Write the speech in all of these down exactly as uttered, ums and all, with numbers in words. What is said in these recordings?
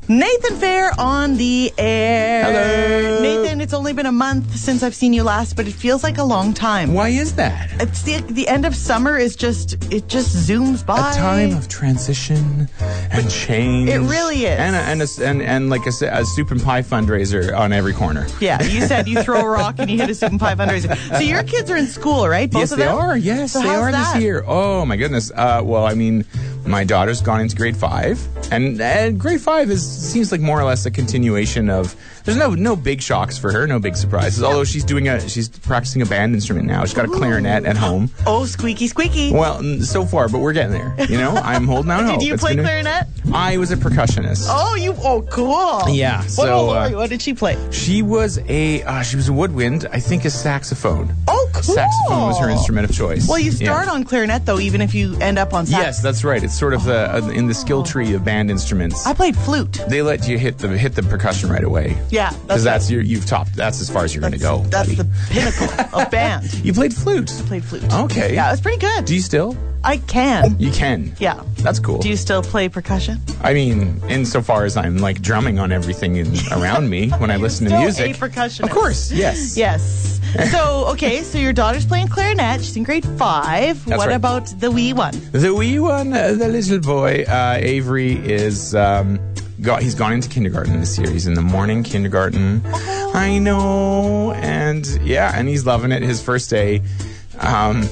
Nathan Fair on the air. Hello. Nathan, it's only been a month since I've seen you last, but it feels like a long time. Why is that? It's the the end of summer is just, it just zooms by. A time of transition and change. It really is. And a, and, a, and and like a, a soup and pie fundraiser on every corner. Yeah, you said you throw a rock and you hit a soup and pie fundraiser. So your kids are in school, right? Both yes, of they them? are. Yes, so they how's are that? this year. Oh my goodness. Uh, well, I mean, my daughter's gone into grade five, and, and grade five is seems like more or less a continuation of. There's no no big shocks for her, no big surprises. Although she's doing a she's practicing a band instrument now. She's got a clarinet at home. Oh, squeaky, squeaky. Well, so far, but we're getting there. You know, I'm holding out hope. Did you It's play gonna- clarinet? I was a percussionist. Oh, you. Oh, cool. Yeah, What, so, about Lori? uh, What did she play? She was a uh, she was a woodwind. I think a saxophone. Oh, cool. Saxophone was her instrument of choice. Well, you start Yeah. on clarinet though, even if you end up on sax. Yes, that's right. It's sort of the uh, in the skill tree of band instruments. I played flute. They let you hit the hit the percussion right away. Yeah, because that's your you've topped. That's as far as you're going to go. That's buddy. the pinnacle of band. You played flute. Played flute. Okay. Yeah, it was pretty good. Do you still? I can. You can. Yeah. That's cool. Do you still play percussion? I mean, insofar as I'm like drumming on everything in, around me when I listen to Still music. a percussionist. Of course. Yes. Yes. So, okay, so your daughter's playing clarinet. She's in grade five. That's what right. about the wee one? The wee one, uh, the little boy, uh, Avery, is um, got. He's gone into kindergarten this year. He's in the morning kindergarten. Oh. I know, and yeah, and he's loving it. His first day. Um,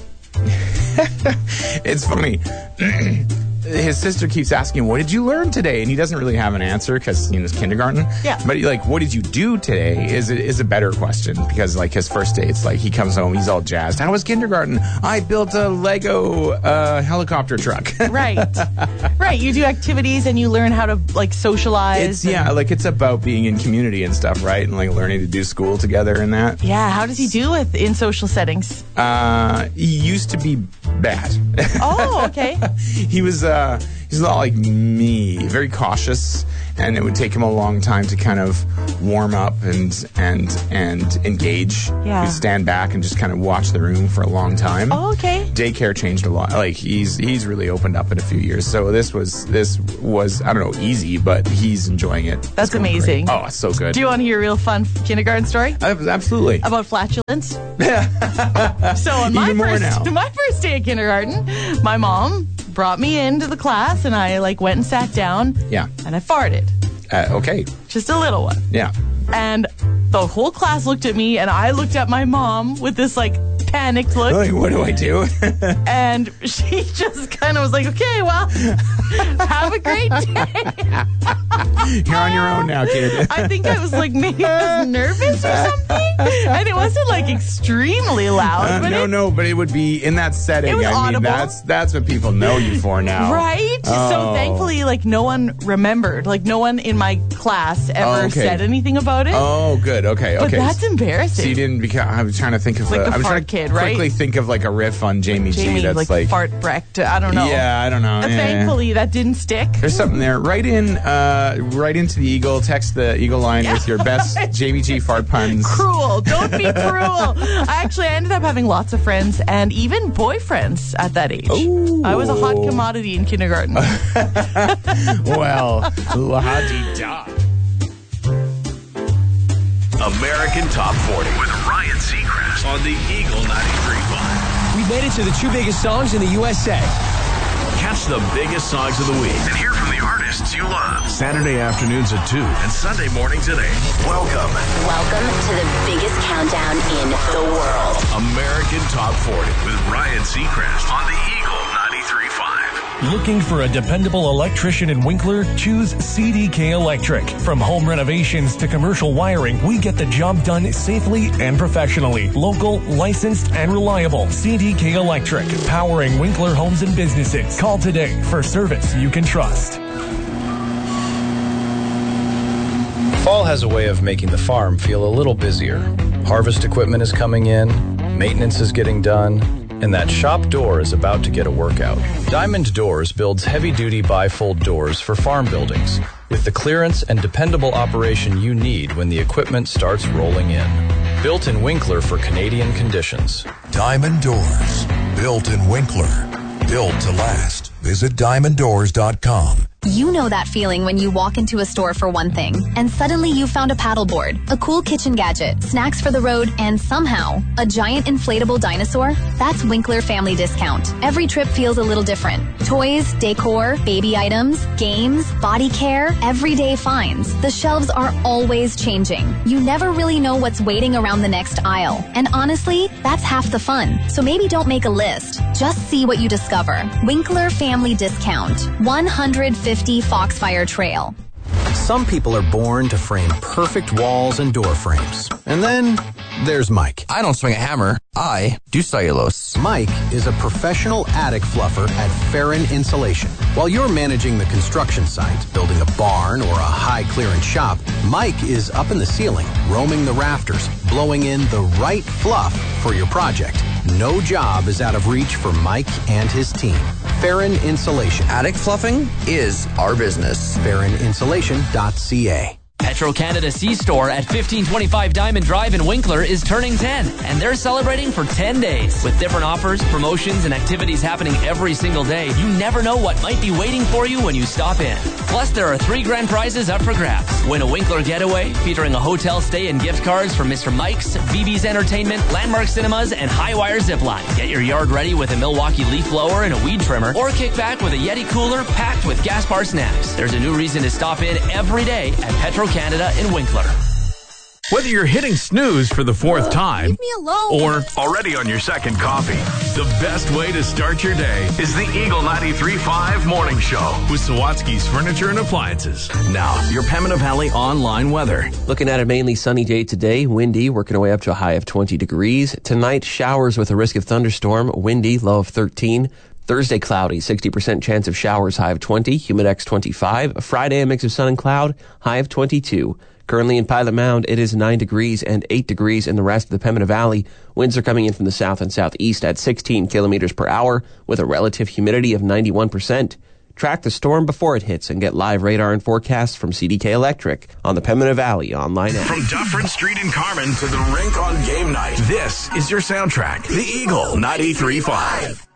it's funny. His sister keeps asking, "What did you learn today?" And he doesn't really have an answer because you know it's kindergarten. Yeah. But like, "What did you do today?" is is a better question because like his first day, it's like he comes home, he's all jazzed. How was kindergarten? I built a Lego uh, helicopter truck. Right. Right. You do activities and you learn how to, like, socialize. It's and- yeah, like it's about being in community and stuff, right? And like learning to do school together and that. Yeah, how does he do with in social settings? Uh, he used to be bad. Oh, okay. he was uh, he's a lot like me, very cautious, and it would take him a long time to kind of warm up and and and engage. Yeah. He'd stand back and just kind of watch the room for a long time. Oh, okay. Daycare changed a lot. Like he's he's really opened up in a few years. So this was this was I don't know easy, but he's enjoying it. That's It's going amazing. great. Oh, it's so good. Do you want to hear a real fun kindergarten story? Uh, absolutely. About flatulence? So on my Even more first now. my first day of kindergarten, my mom brought me into the class and I like went and sat down Yeah. and I farted. Uh, okay. Just a little one. Yeah. And the whole class looked at me and I looked at my mom with this like panicked look. Like, what do I do? And she just kind of was like, okay, well, have a great day. You're on your own now, kid. I think I was like, maybe I was nervous or something. And it wasn't like extremely loud. Uh, but no, it, no, but it would be in that setting. It was I mean, audible. that's that's what people know you for now. Right? So Oh. thankfully, like, no one remembered. Like, no one in my class ever Oh, okay. said anything about it. Oh, good. Okay, but okay. that's embarrassing. So you didn't become. I was trying to think of. Like a, the I was fart trying to kid, right? quickly think of like a riff on Jamie, Jamie, G. That's like, like. fart Brecht. I don't know. Yeah, I don't know. And Eh. thankfully, that didn't stick. There's something there. Write in, uh, write into the Eagle. Text the Eagle line with your best Jamie G fart puns. Cruel. Don't be cruel. I actually I ended up having lots of friends and even boyfriends at that age. Ooh. I was a hot commodity in kindergarten. Well, la di da. American Top forty with Ryan Seacrest on the Eagle ninety-three point five. We made it to the two biggest songs in the U S A. Catch the biggest songs of the week and hear from the artists you love. Saturday afternoons at two and Sunday mornings at eight. Welcome, Welcome to the biggest countdown in the world. American Top forty with Ryan Seacrest on the Eagle ninety-three point five. Looking for a dependable electrician in Winkler? Choose C D K Electric. From home renovations to commercial wiring, we get the job done safely and professionally. Local, licensed, and reliable. C D K Electric, powering Winkler homes and businesses. Call today for service you can trust. Fall has a way of making the farm feel a little busier. Harvest equipment is coming in, maintenance is getting done, and that shop door is about to get a workout. Diamond Doors builds heavy-duty bifold doors for farm buildings with the clearance and dependable operation you need when the equipment starts rolling in. Built in Winkler for Canadian conditions. Diamond Doors. Built in Winkler. Built to last. Visit diamond doors dot com. You know that feeling when you walk into a store for one thing, and suddenly you found a paddleboard, a cool kitchen gadget, snacks for the road, and somehow, a giant inflatable dinosaur? That's Winkler Family Discount. Every trip feels a little different. Toys, decor, baby items, games, body care, everyday finds. The shelves are always changing. You never really know what's waiting around the next aisle. And honestly, that's half the fun. So maybe don't make a list. Just see what you discover. Winkler Family Discount. one hundred fifty Foxfire Trail. Some people are born to frame perfect walls and door frames. And then there's Mike. I don't swing a hammer. I do cellulose. Mike is a professional attic fluffer at Farron Insulation. While you're managing the construction site, building a barn or a high-clearance shop, Mike is up in the ceiling, roaming the rafters, blowing in the right fluff for your project. No job is out of reach for Mike and his team. Farron Insulation. Attic fluffing is our business. Farron Insulation dot C A. Petro-Canada C-Store at fifteen twenty-five Diamond Drive in Winkler is turning ten, and they're celebrating for ten days. With different offers, promotions, and activities happening every single day, you never know what might be waiting for you when you stop in. Plus, there are three grand prizes up for grabs. Win a Winkler getaway featuring a hotel stay and gift cards from Mister Mike's, B B's Entertainment, Landmark Cinemas, and Highwire Zipline. Get your yard ready with a Milwaukee leaf blower and a weed trimmer, or kick back with a Yeti cooler packed with Gaspar snacks. There's a new reason to stop in every day at Petro Canada in Winkler. Whether you're hitting snooze for the fourth time Leave me alone. or already on your second coffee, the best way to start your day is the Eagle ninety-three point five Morning Show with Sawatsky's Furniture and Appliances. Now, your Pembina Valley online weather. Looking at a mainly sunny day today, windy, working our way up to a high of twenty degrees. Tonight, showers with a risk of thunderstorm, windy, low of thirteen. Thursday, cloudy, sixty percent chance of showers, high of twenty, Humidex twenty-five. Friday, a mix of sun and cloud, high of twenty-two. Currently in Pilot Mound, it is nine degrees and eight degrees in the rest of the Pembina Valley. Winds are coming in from the south and southeast at sixteen kilometers per hour with a relative humidity of ninety-one percent. Track the storm before it hits and get live radar and forecasts from C D K Electric on the Pembina Valley online app. From Dufferin Street in Carman to the rink on game night, this is your soundtrack, the Eagle ninety-three point five.